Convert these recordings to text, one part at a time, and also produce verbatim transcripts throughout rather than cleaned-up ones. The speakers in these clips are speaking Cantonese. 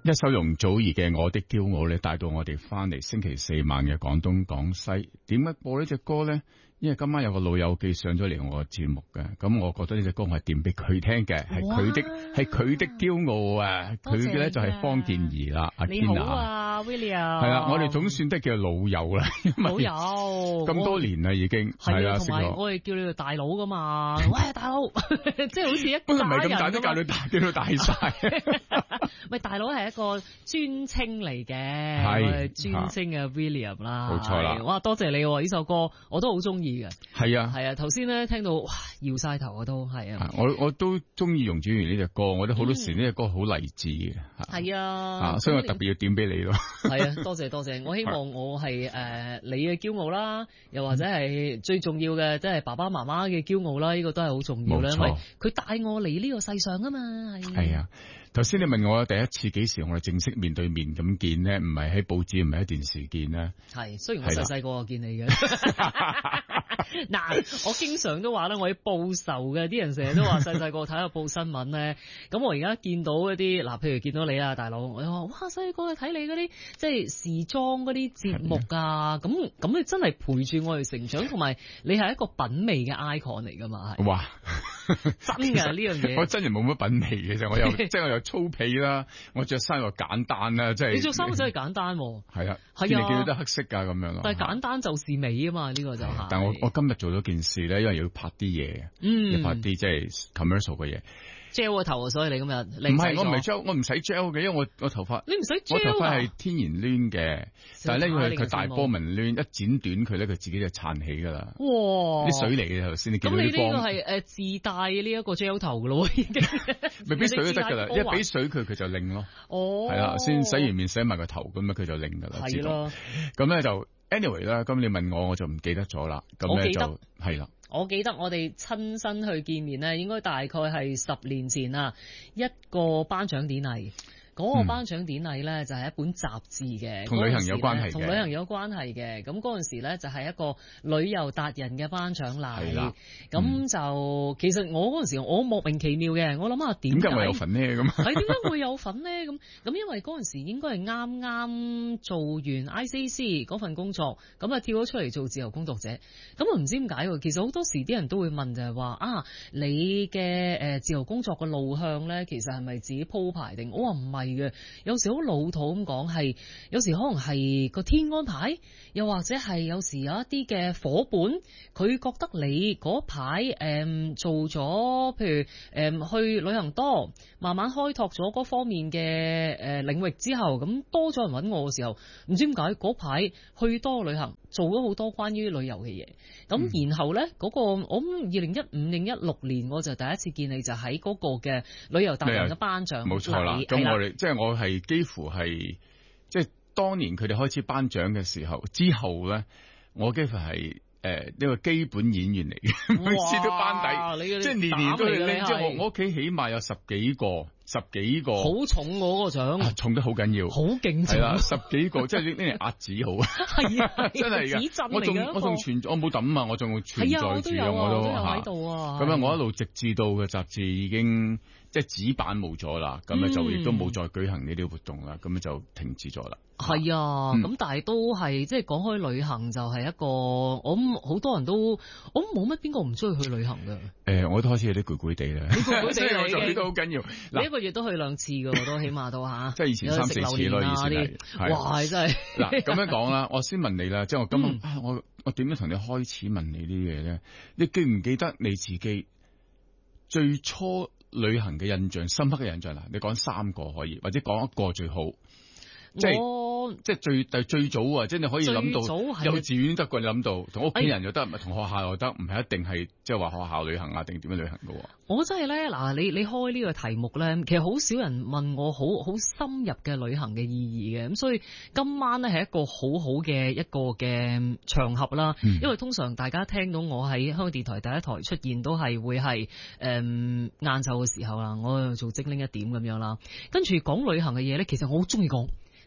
一首容祖兒嘅《我的驕傲》咧，帶到我哋翻嚟星期四晚嘅廣東廣西。點解播呢隻歌咧？因為今晚有個老友記上咗嚟我個節目嘅，咁我覺得呢隻歌我係點俾佢聽嘅，係佢的係佢的驕傲啊！佢嘅咧就係方健儀啦，阿 Tina。你好啊 William。 係啦，我哋總算得叫老友啦， 老友咁多年啦已經。 係啊，同埋我哋叫你做大佬噶嘛，喂大佬，即係好似一家人。 唔係咁大都教到大，叫到大晒。 喂，大佬係一個尊稱嚟嘅， 係尊稱嘅 William 啦， 冇錯啦。 哇，多謝你呢首歌，我都好中意。 係啊， 係啊，頭先咧聽到哇搖晒頭我都係啊， 我我都中意容祖兒呢隻歌，我覺得好多時呢隻歌好勵志嘅， 係啊， 啊，所以我特別要點俾你咯。 係啊，多謝多謝，我希望我係誒、呃、你嘅驕傲啦，又或者係最重要嘅，即係爸爸媽媽嘅驕傲啦，呢、這個都係好重要啦，因為佢帶我嚟呢個世上啊嘛，係。 係啊，頭先你問我第一次幾時我哋正式面對面咁見呢？唔係喺報紙，唔係喺電視見呢？係， 雖然我細細個就見你嘅。嗱，我經常都話咧，我要報仇嘅，啲人成日都話細細個睇下報新聞咧。咁我而家見到一啲嗱，譬如見到你啊，大佬，我話哇，細個去睇你嗰啲即係時裝嗰啲節目啊，咁咁你真係陪住我哋成長，同埋你係一個品味嘅 icon 嚟噶嘛？係哇，真嘅呢樣嘢， 我真係冇乜品味嘅啫，我又即係我又粗鄙啦，我着衫又簡單啦，即係你着衫真係簡單，係啊，係啊，見到都黑色㗎咁樣咯。 但係簡單就是美啊嘛，呢個就係。 但我我今日做咗件事咧，因為要拍啲嘢，嗯，要拍啲即係 commercial 嘅嘢。 gel 個頭，所以你今日唔係我唔係 gel，我唔使 gel 嘅，因為我我頭髮你唔使 gel 我頭髮係天然攣嘅，但係咧因為佢大波紋攣，一剪短佢咧，佢自己就撐起噶啦。哇！啲水嚟嘅頭先，你見到啲光。咁你呢個係誒自帶呢一個 gel 頭噶咯，已經。咪俾水都得噶啦，一俾水佢佢就擰咯。哦。係啦，先洗完面洗埋個頭咁樣，佢就擰噶啦。係咯。咁咧就 anyway 啦，咁你問我我就唔記得咗啦。咁咧就係啦。 我記得我哋親身去見面咧，應該大概係十年前啦，一個頒獎典禮。嗰、那個頒獎典禮咧就係一本雜誌嘅， 同旅行有關係嘅， 同旅行有關係嘅。咁嗰陣時咧就係一個旅遊達人嘅頒獎禮。咁、嗯、就其實我嗰陣時我莫名其妙嘅，我諗下點解會有份呢？咁係點解會有份呢？咁咁因為嗰陣時應該係啱啱做完 I C C 嗰份工作，咁啊跳咗出嚟做自由工作者。咁啊唔知點解喎？其實好多時啲人都會問就係話啊，你嘅誒自由工作嘅路向咧，其實係咪自己鋪排定？我話唔係。嘅，有時好老土咁講，係有時可能係個天安排，又或者係有時有一啲嘅夥伴，佢覺得你嗰排誒做咗，譬如誒、嗯、去旅行多，慢慢開拓咗嗰方面嘅誒、呃、領域之後，咁多咗人揾我嘅時候，唔知點解嗰排去多旅行，做咗好多關於旅遊嘅嘢。咁、嗯、然後咧嗰、那個我諗二零一五定一六年，我就第一次見你就喺嗰個嘅旅遊達人嘅頒獎， 冇錯啦。咁我哋即係我係幾乎係即係當年佢哋開始頒獎嘅時候之後咧，我幾乎係誒呢個基本演員嚟嘅，每次都班底，即係年年都嚟拎。即係我我屋企起碼有十幾個。十幾個好重我個獎、啊， 重得好緊要， 好勁係啦，十幾個即係呢啲壓紙好啊， 係啊， 真係噶，我仲我仲存我冇抌啊，我仲存在住啊，我都喺度啊， 咁啊，我一路直至到嘅雜誌已經即係紙版冇咗啦，咁啊就亦都冇再舉行呢啲活動啦，咁啊就停止咗啦。 係啊，咁、嗯、但係都係即係講開旅行就係一個，我諗好多人都我冇乜邊個唔中意去旅行噶。誒、 欸，我都開始有啲攰攰地啦， 所以我做呢個好緊要。 你一個月都去兩次噶，我都起碼都吓， 即係以前三四次咯，以前係。 哇，真係嗱咁樣講啦，我先問你啦，即係我今日、嗯、我我點樣同你開始問你啲嘢咧？你記唔記得你自己最初旅行嘅印象、深刻嘅印象啦？你講三個可以，或者講一個最好。即係即係最但係最早啊！即係你可以諗到幼稚園得，個你諗到同屋企人又得，唔係同學校又得，唔係一定係即係話學校旅行啊，定點樣旅行噶？ 我真係咧嗱，你你開呢個題目咧，其實好少人問我好好深入嘅旅行嘅意義嘅，咁所以今晚咧係一個好好嘅一個嘅場合啦、嗯。因為通常大家聽到我喺香港電台第一台出現，都係會係誒晏晝嘅時候啦，我做精靈一點咁樣啦，跟住講旅行嘅嘢咧，其實我好中意講。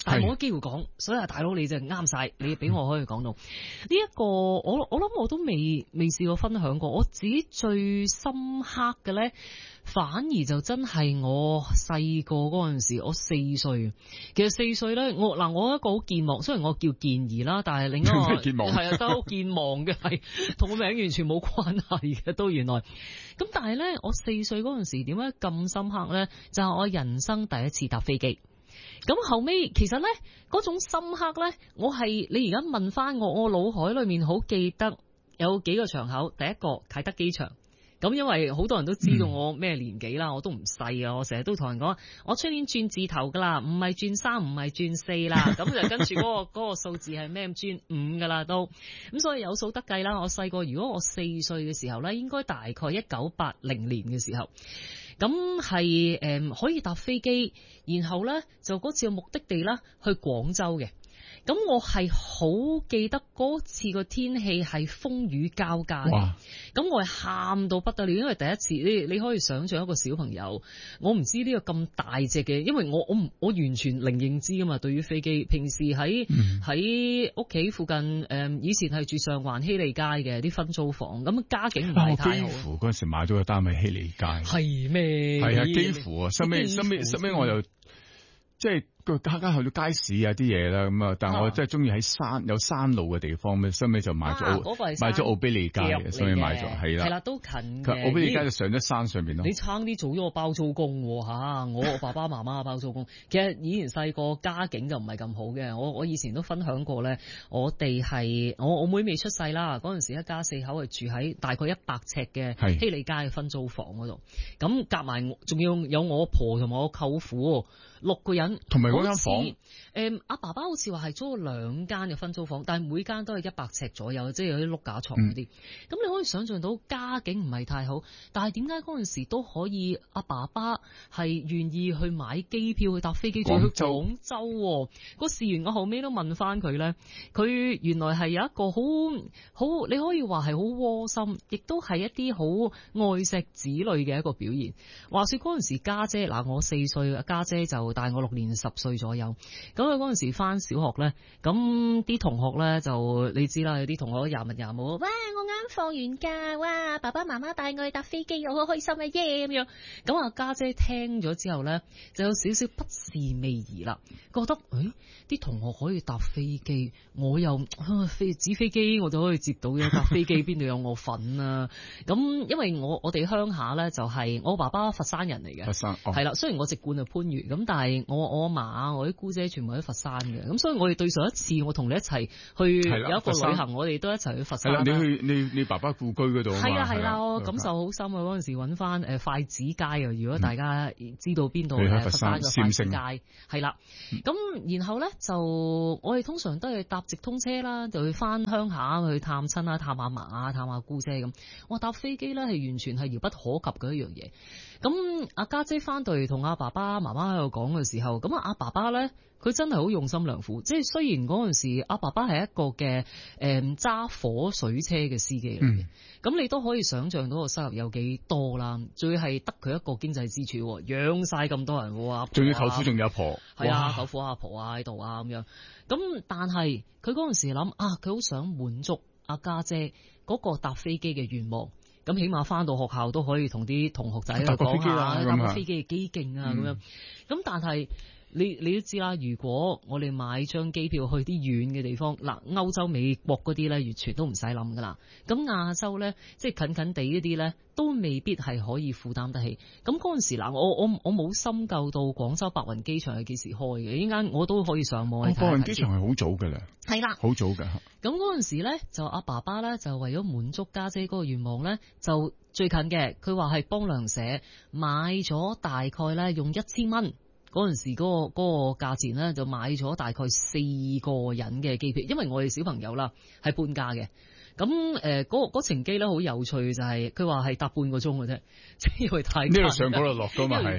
但係冇乜機會講，所以啊大佬你就啱晒，你俾我可以講到呢一、這個，我我諗我都未未試過分享過，我自己最深刻嘅咧。反而就真係我細個嗰陣時，我四歲。其實四歲咧，我嗱我一個好健忘，雖然我叫健兒啦，但係另一個係啊都好健忘嘅，係同個名完全冇關係嘅，都原來。咁但係咧，我四歲嗰陣時點解咁深刻咧？就係我人生第一次搭飛機。咁後尾其實咧嗰種深刻咧，我係你而家問翻我，我腦海裏面好記得有幾個場口。第一個啟德機場。咁因為好多人都知道我咩年紀啦，我都唔細啊，我成日都同人講，我出年轉字頭噶啦，唔係轉三，唔係轉四啦，咁就跟住嗰個嗰個數字係咩？轉五噶啦都，咁所以有數得計啦。我細個如果我四歲嘅時候咧，應該大概一九八零年嘅時候，咁係誒可以搭飛機，然後咧就嗰次嘅目的地啦去廣州嘅。咁我係好記得嗰次個天氣係風雨交加嘅，咁我係喊到不得了，因為第一次你你可以想象一個小朋友，我唔知呢個咁大隻嘅，因為我我唔我完全零認知噶嘛，對於飛機，平時喺喺屋企附近誒、嗯，以前係住上環希利街嘅啲分租房，咁家境唔係太好。 幾乎嗰陣時買咗個單位希利街， 係咩？ 係啊，幾乎啊，收尾收尾收尾我又即係。個家家去到街市啊啲嘢啦咁啊，但係我真係中意喺山有山路嘅地方，咁收尾就買咗、啊那個、買咗奧卑利街嘅，收尾買咗係啦， 係啦都近嘅。 奧卑利街就上咗山上邊咯。 你差啲做咗個包租公吓、啊，我爸爸媽媽嘅包租公。其實以前細個家境就唔係咁好嘅，我我以前都分享過咧，我哋係我我妹未出世啦，嗰陣時一家四口係住喺大概一百尺嘅希利街嘅分租房嗰度，咁夾埋仲要有我婆同埋我舅父。六個人，同埋嗰間房，誒、嗯，阿爸爸好似話係租咗兩間嘅分租房，但係每間都係一百尺左右，即係有啲碌架床嗰啲。咁、嗯、你可以想象到家境唔係太好，但係點解嗰陣時都可以阿爸爸係願意去買機票去搭飛機仲去廣州？個事緣我後尾都問翻佢咧，佢原來係有一個好好，你可以話係好窩心，亦都係一啲好愛錫子女嘅一個表現。話說嗰陣時家姐嗱，我四歲，家姐就大我六年十歲左右，咁佢嗰陣時翻小學咧，咁啲同學咧就你知啦，有啲同學廿文廿武，哇！我啱放完假，哇！爸爸媽媽帶我去搭飛機，我好開心嘅耶咁樣。咁啊家姐聽咗之後咧，就有少少不是味兒啦，覺得誒啲同學可以搭飛機，我又飛紙飛機我就可以接到嘅，搭飛機邊度有我份啊？咁因為我我哋鄉下咧就係、是、我爸爸佛山人嚟嘅，佛山係啦、哦，雖然我籍貫係番禺，咁但係我我阿嫲啊，我啲姑姐全部喺佛山嘅，咁所以我哋對上一次我同你一齊去有一個旅行，我哋都一齊去佛山。係啦，你去你你爸爸故居嗰度啊嘛。係啊係啦，我感受好深啊！嗰陣時揾翻誒筷子街啊，如果大家知道邊度誒佛山嘅筷子街，係啦。咁、嗯、然後咧就我哋通常都係搭直通車啦，就去翻鄉下去探親啊、探阿嫲啊、探阿姑姐咁。我搭飛機咧係完全係遙不可及嘅一樣嘢。咁阿家姐翻到嚟同阿爸爸媽媽喺度講嘅時候，咁啊阿爸爸咧，佢真係好用心良苦。即係雖然嗰陣時阿爸爸係一個嘅誒揸火水車嘅司機嚟嘅，咁、嗯、你都可以想象到個收入有幾多啦。最係得佢一個經濟支柱，養晒咁多人喎，仲要舅父仲有阿婆，係啊，舅父阿婆啊喺度啊咁樣。咁但係佢嗰陣時諗啊，佢好想滿足阿家姐嗰個搭飛機嘅願望。咁起碼翻到學校都可以同啲同學仔去講下搭個飛機嘅機勁啊咁樣。咁但係你你都知啦，如果我哋買張機票去啲遠嘅地方，嗱歐洲美國嗰啲咧，完全都唔使諗噶啦。咁亞洲咧，即係近近地嗰啲咧，都未必係可以負擔得起。咁嗰陣時嗱，我我我冇深究到廣州白雲機場係幾時開嘅，依家我都可以上網去睇。白雲機場係好早㗎啦，係啦，好早㗎。咁嗰陣時咧，就阿爸爸咧就為咗滿足家姐嗰個願望咧，就最近嘅，佢話係幫糧社買咗大概咧用一千蚊。嗰陣時嗰個嗰個價錢咧，就買咗大概四個人嘅機票，因為我哋小朋友啦係半價嘅。咁誒嗰嗰程機咧好有趣，就係佢話係搭半個鐘嘅啫，即係因為太呢度上嗰度落㗎嘛係，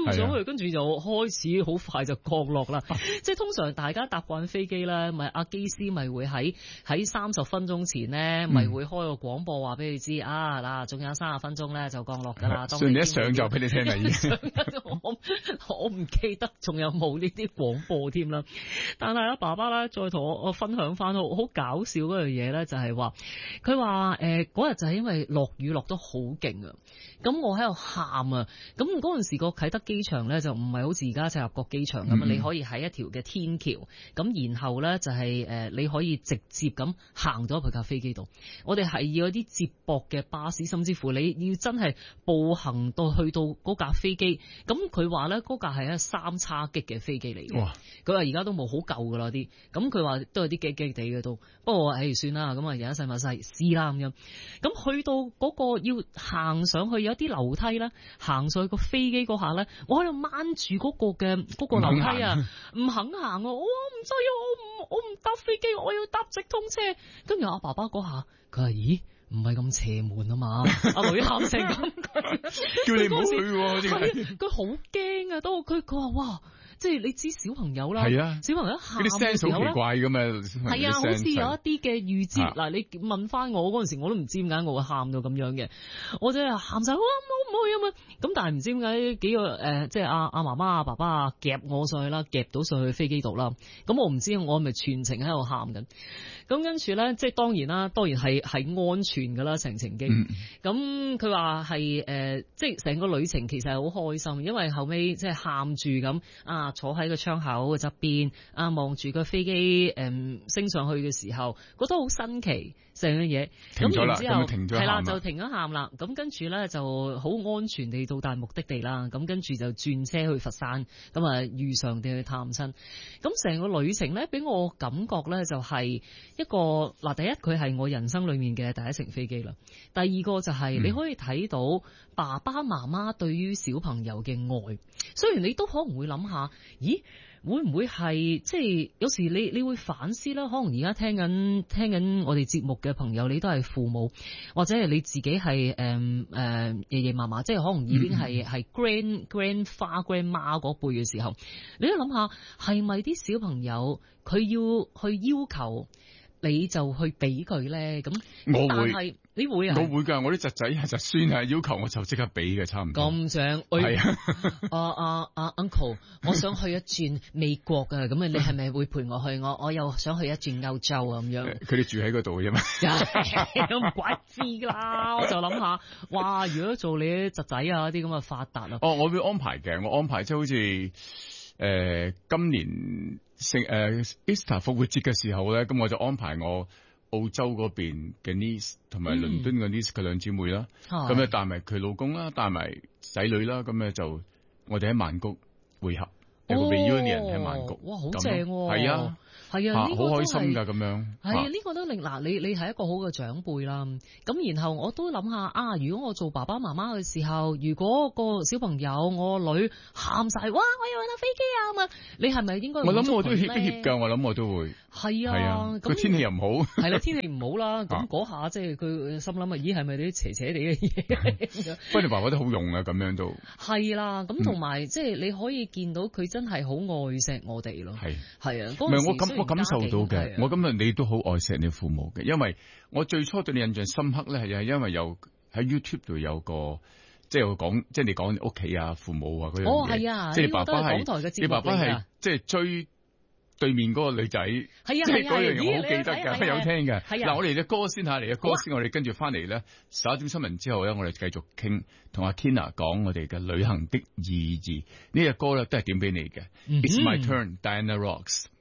飆上去，跟住就開始好快就降落啦。即係通常大家搭慣飛機咧，咪阿機師咪會喺喺三十分鐘前咧，咪、嗯、會開個廣播話俾你知啊嗱，仲有三十分鐘咧就降落噶啦。 所以你一上就俾你聽啦已經。 我我唔記得仲有冇呢啲廣播添啦。但係阿爸爸咧再同我我分享翻好好搞笑嗰樣嘢咧，就係話佢話誒嗰日就係因為落雨落得好勁啊，咁我喺度喊啊，咁嗰陣時個啟德機場咧就唔係好似而家赤鱲角機場咁啊，嗯、你可以喺一條嘅天橋，咁然後咧就係誒你可以直接咁行咗去架飛機度。我哋係要有啲接駁嘅巴士，甚至乎你要真係步行到去到嗰架飛機。咁佢話咧嗰架係一三叉戟嘅飛機嚟嘅，佢話而家都冇好舊噶啦啲，咁佢話都有啲激激地嘅都，不過誒算啦，咁啊人一世物世試啦咁樣。咁去到嗰個要行上去有一啲樓梯啦，行上去個飛機嗰下咧，我喺度掹住嗰個嘅嗰個樓梯啊，唔肯行啊！我唔使啊，我唔我唔搭飛機，我要搭直通車。跟住阿爸爸嗰下，佢話咦？唔係咁邪門啊嘛，阿女喊成咁， 叫你唔好去喎。 係佢好驚啊，都佢佢話哇，即係你知小朋友啦，係啊，小朋友一喊嘅時候咧， 好奇怪咁啊， 係啊，好似有一啲嘅預知。嗱、啊，你問翻我嗰陣時，我都唔知點解我會喊到咁樣嘅，我真係喊晒，哇，唔好唔好啊嘛。咁但係唔知點解幾個誒、呃，即係阿阿媽媽阿爸爸啊夾我上去啦，夾到上去飛機度啦。咁我唔知我係咪全程喺度喊緊。咁跟住咧，即係當然啦，當然係係安全噶啦，成程機。咁佢話係誒，即係成個旅程其實係好開心，因為後尾即係喊住咁啊，坐喺個窗口嘅側邊啊，望住個飛機誒、嗯、升上去嘅時候，覺得好新奇成樣嘢。咁然之後係啦，就停咗喊啦。咁跟住咧就好安全地到達目的地啦。咁跟住就轉車去佛山，咁啊遇上地去探親。咁成個旅程咧，俾我感覺咧就係、是。一個嗱，第一佢係我人生裏面嘅第一程飛機啦。第二個就係你可以睇到爸爸媽媽對於小朋友嘅愛。雖然你都可能會諗下，咦，會唔會係即係有時你你會反思啦？可能而家聽緊聽緊我哋節目嘅朋友，你都係父母，或者係你自己係誒誒爺爺嫲嫲，即係可能已經係係 grand grandfather grandma 嗰輩嘅時候，你都諗下係咪啲小朋友佢要去要求？你就去俾佢咧，咁我會， 但係你會啊？ 我會㗎，我啲侄仔係侄孫係要求我就即刻俾嘅，差唔多。 咁想，係啊，阿阿阿 uncle，我想去一轉美國啊，咁啊，你係咪會陪我去？我我又想去一轉歐洲啊，咁樣。 佢哋住喺嗰度啫嘛， 都唔怪知㗎啦。我就諗下，哇！如果做你啲侄仔啊啲咁嘅發達啊， 哦，我會安排嘅，我安排即係好似誒、呃、今年。聖誒 Easter 復活節嘅時候咧，咁我就安排我澳洲嗰邊嘅 niece 同埋倫敦嘅 niece 佢兩姊妹啦，咁咧帶埋佢老公啦，帶埋仔女啦，咁咧就我哋喺曼谷會合，有個 reunion 喺曼谷， 哇，好正喎！ 係啊。 係啊，呢、這個好開心噶咁樣。 係啊，呢、這個都令嗱你你係一個好嘅長輩啦。咁然後我都諗下啊，如果我做爸爸媽媽嘅時候，如果個小朋友我個女喊晒，哇！我要去搭飛機啊嘛，你係咪應該？ 我諗我都協一協噶，我諗我都會。係啊，個、啊、天氣又唔好。係啦、啊，天氣唔好啦。咁嗰下即係佢心諗啊，咦，係咪啲邪邪地嘅嘢？不過你爸爸都好用啊，咁樣都。係啦、啊，咁同埋即係你可以見到佢真係好愛錫我哋咯。係係啊，唔係我咁。我感受到嘅，我今日你都好愛錫你父母嘅，因為我最初對你印象深刻咧，係因為有喺 YouTube 度有個即係講，即係你講屋企啊、父母啊嗰樣嘢。哦，係啊，即係你爸爸係，你爸爸係即係追對面嗰個女仔，係啊，即係嗰樣嘢我好記得㗎，有聽嘅。嗱，我哋嘅歌先下嚟嘅歌先，我哋跟住翻嚟咧，十一點新聞之後咧，我哋繼續傾，同阿 Tina 講我哋嘅旅行的意義。呢隻歌咧都係點俾你嘅。It's my turn, Diana Rocks。